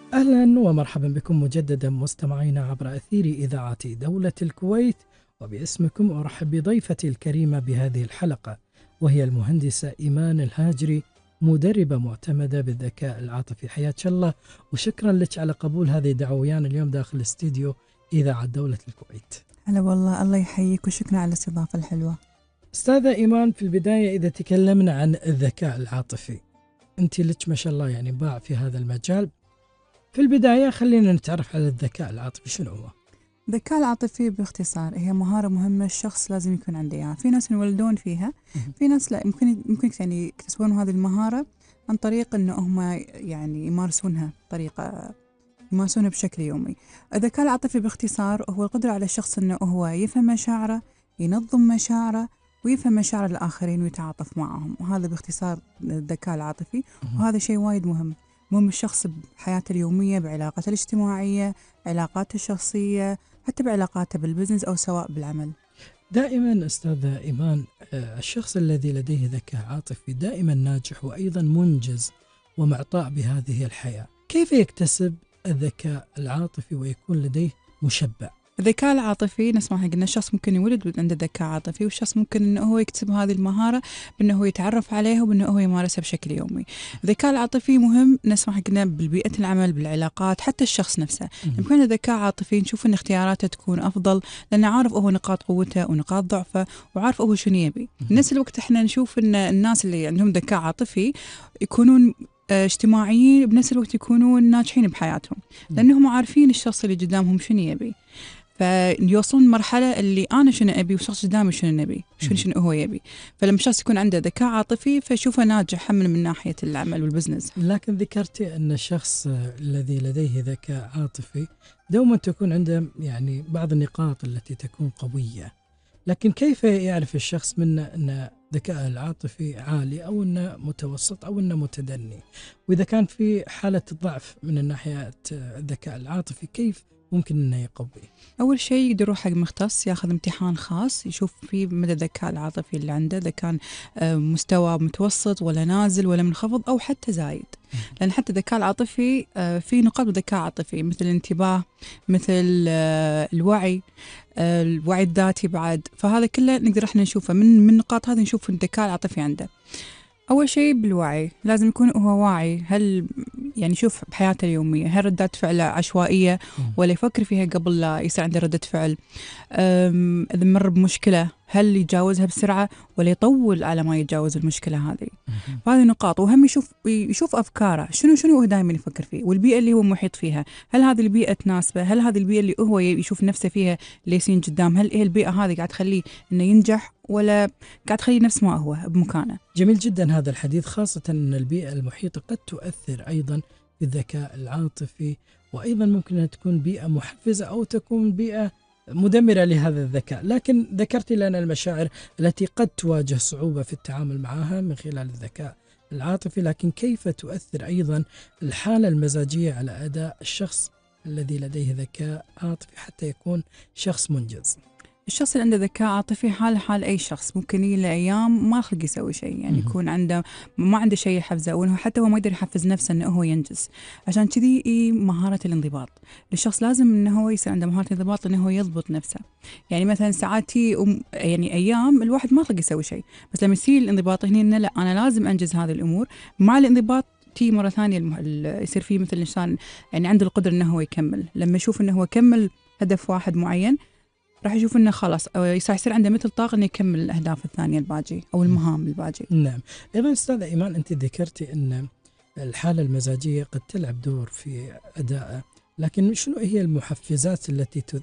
أهلا ومرحبا بكم مجددا مستمعينا عبر أثير إذاعة دولة الكويت، وباسمكم أرحب بضيفتي الكريمة بهذه الحلقة، وهي المهندسة إيمان الهاجري، مدربة معتمدة بالذكاء العاطفي. حياك الله وشكرا لك على قبول هذه الدعوة ويانا اليوم داخل الاستديو إذاعة دولة الكويت. هلا والله، الله يحييك وشكرا على الاستضافة الحلوة. أستاذة إيمان، في البداية إذا تكلمنا عن الذكاء العاطفي، أنت لك ما شاء الله يعني باع في هذا المجال. في البداية خلينا نتعرف على الذكاء العاطفي، شنو هو؟ الذكاء العاطفي باختصار هي مهارة مهمة الشخص لازم يكون عنده إياها. في ناس ينولدون فيها، في ناس لا، ممكن يعني يكتسبون هذه المهارة عن طريق إنه هم يعني يمارسونها بشكل يومي. الذكاء العاطفي باختصار هو القدرة على الشخص إنه هو يفهم مشاعره، ينظم مشاعره، ويفهم مشاعر الآخرين ويتعاطف معهم، وهذا باختصار الذكاء العاطفي. وهذا شيء وايد مهم الشخص بحياته اليومية، بعلاقاته الاجتماعية، علاقاته الشخصية، حتى بعلاقاته بالبزنس أو سواء بالعمل. دائما أستاذة إيمان، الشخص الذي لديه ذكاء عاطفي دائما ناجح وأيضا منجز ومعطاء بهذه الحياة. كيف يكتسب الذكاء العاطفي ويكون لديه مشبع؟ الذكاء العاطفي نفس ما قلنا، الشخص ممكن يولد عنده ذكاء عاطفي، والشخص ممكن انه هو يكتسب هذه المهارة بانه هو يتعرف عليها وبانه هو يمارسها بشكل يومي. الذكاء العاطفي مهم نفس ما قلنا بالبيئة العمل، بالعلاقات، حتى الشخص نفسه. لما يكون عنده ذكاء عاطفي نشوف ان اختياراته تكون افضل، لانه عارف هو نقاط قوته ونقاط ضعفه، وعارف هو شنو يبي. بنفس الوقت احنا نشوف ان الناس اللي عندهم ذكاء عاطفي يكونون اجتماعيين، بنفس الوقت يكونون ناجحين بحياتهم، لانهم عارفين الشخص اللي قدامهم شنو يبي، فيوصلون مرحلة اللي أنا شنو أبي وشخص قدامي شنو نبي شنو هو يبي. فلما الشخص يكون عنده ذكاء عاطفي فشوفه ناجح من ناحية العمل والبزنس. لكن ذكرتي أن الشخص الذي لديه ذكاء عاطفي دوما تكون عنده يعني بعض النقاط التي تكون قوية، لكن كيف يعرف الشخص منا أن ذكاء العاطفي عالي أو أنه متوسط أو أنه متدني؟ وإذا كان في حالة ضعف من الناحية الذكاء العاطفي كيف ممكن أنه يقوي؟ أول شيء يقدر يروح حق مختص ياخذ امتحان خاص يشوف فيه مدى الذكاء العاطفي اللي عنده، إذا كان مستوى متوسط ولا نازل ولا منخفض أو حتى زايد. لأن حتى الذكاء العاطفي في نقاط بالذكاء العاطفي مثل الانتباه، مثل الوعي، الوعي الذاتي بعد. فهذا كله نقدر احنا نشوفه من النقاط هذه، نشوف الذكاء العاطفي عنده. أول شيء بالوعي، لازم يكون هو واعي، هل يعني شوف بحياته اليومية هل ردات فعله عشوائية ولا يفكر فيها قبل لا يصير عنده ردة فعل. إذا مر بمشكلة هل يتجاوزها بسرعة ولا يطول على ما يتجاوز المشكلة هذه. فهذه نقاط. وهم يشوف أفكاره شنو هو دائما يفكر فيه، والبيئة اللي هو محيط فيها هل هذه البيئة تناسبه، هل هذه البيئة اللي هو يشوف نفسه فيها ليسين قدام هل هي البيئة هذه قاعد تخليه إنه ينجح ولا قاعد تخليه نفس ما هو بمكانه. جميل جدا هذا الحديث، خاصة أن البيئة المحيطة قد تؤثر أيضا بالذكاء العاطفي، وأيضا ممكن أن تكون بيئة محفزة أو تكون بيئة مدمرة لهذا الذكاء. لكن ذكرت لنا المشاعر التي قد تواجه صعوبة في التعامل معها من خلال الذكاء العاطفي، لكن كيف تؤثر أيضا الحالة المزاجية على أداء الشخص الذي لديه ذكاء عاطفي حتى يكون شخص منجز؟ الشخص اللي عنده ذكاء عاطفي حال أي شخص ممكن يجي له أيام ما خلق يسوي شيء، يعني يكون عنده ما عنده شيء يحفزه، وإنه حتى هو ما يقدر يحفز نفسه إنه هو ينجز. عشان كذي مهارة الانضباط للشخص، لازم إنه هو يصير عنده مهارة الانضباط إنه هو يضبط نفسه. يعني مثلا ساعات يعني أيام الواحد ما خلق يسوي شيء، بس لما يصير الانضباط هنا إنه لا أنا لازم أنجز هذه الأمور. مع الانضباط تي مرة ثانية يصير فيه مثل الإنسان يعني عنده القدرة إنه هو يكمل. لما يشوف إنه هو كمل هدف واحد معين راح يشوف انه خلاص يصير عنده مثل طاقة انه يكمل الاهداف الثانية الباجي او المهام الباجي. نعم. ايضا استاذ ايمان، انت ذكرتي ان الحالة المزاجية قد تلعب دور في ادائه، لكن شنو هي المحفزات التي